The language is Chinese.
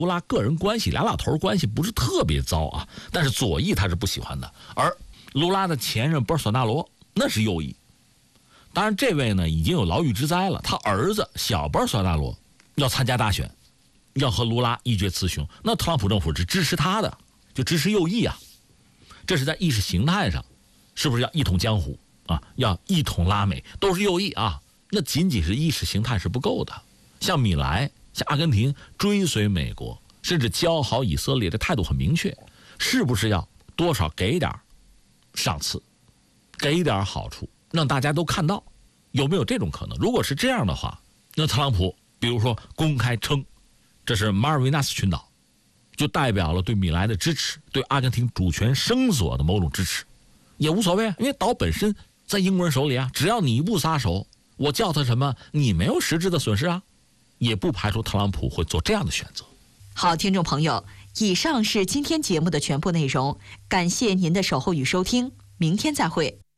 卢拉个人关系，俩老头关系不是特别糟啊，但是左翼他是不喜欢的。而卢拉的前任波尔索纳罗那是右翼，当然这位呢已经有牢狱之灾了，他儿子小波尔索纳罗要参加大选，要和卢拉一决雌雄，那特朗普政府是支持他的，就支持右翼啊。这是在意识形态上是不是要一统江湖啊，要一统拉美，都是右翼啊，那仅仅是意识形态是不够的。像米莱，像阿根廷追随美国甚至交好以色列的态度很明确，是不是要多少给点赏赐，给点好处，让大家都看到，有没有这种可能？如果是这样的话，那特朗普比如说公开称这是马尔维纳斯群岛，就代表了对米莱的支持，对阿根廷主权声索的某种支持，也无所谓啊，因为岛本身在英国人手里啊，只要你不撒手，我叫他什么，你没有实质的损失啊，也不排除特朗普会做这样的选择。 好，听众朋友，以上是今天节目的全部内容，感谢您的守候与收听，明天再会。